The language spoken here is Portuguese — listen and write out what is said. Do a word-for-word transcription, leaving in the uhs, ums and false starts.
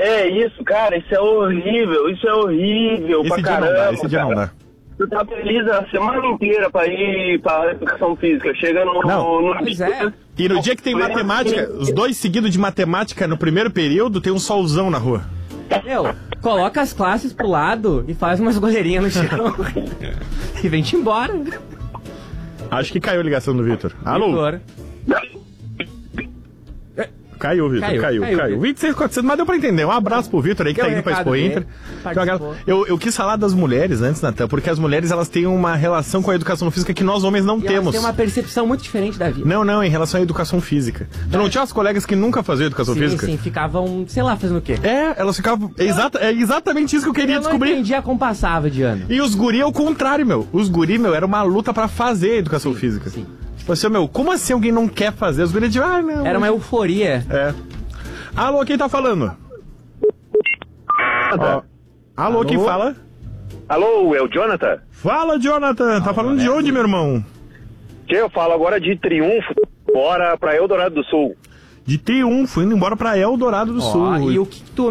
É isso, cara, isso é horrível, isso é horrível Esse pra dia caramba. não dá, esse dia cara. não dá. Tu tá feliz a semana inteira pra ir pra educação física, chega no... Não. no Pois é. E no dia que tem matemática, os dois seguidos de matemática no primeiro período, tem um solzão na rua. Meu, coloca as classes pro lado e faz umas goleirinhas no chão. E vem-te embora. Acho que caiu a ligação do Vitor. Alô? Vitor. Caiu, Vitor, caiu, Caiu, caiu. caiu. vinte e seis, quatrocentos, mas deu pra entender. Um abraço pro Vitor aí que Deu tá indo pra recado Expo dele, Inter. participou. Eu, eu quis falar das mulheres antes, Natan, porque as mulheres elas têm uma relação com a educação física que nós homens não E elas temos. têm uma percepção muito diferente da vida. Não, não, em relação à educação física. Tu não tinha as colegas que nunca faziam educação Sim, física? sim, ficavam, sei lá, fazendo o quê? É, elas ficavam. É, exata, é exatamente isso que eu queria Eu não descobrir. entendi a compassava de ano. E os guri é o contrário, meu. Os guri, meu, era uma luta pra fazer a educação Sim, física. sim. Tipo assim, meu, como assim alguém não quer fazer? Os guri de, ah, não. Era uma euforia. É. Alô, quem tá falando? Ó, alô, quem fala? Alô, é o Jonathan? Fala, Jonathan. Tá falando de onde, meu irmão? Que eu falo agora de Triunfo, bora pra Eldorado do Sul. De Triunfo, indo embora pra Eldorado do Ó, Sul. e o que, que tu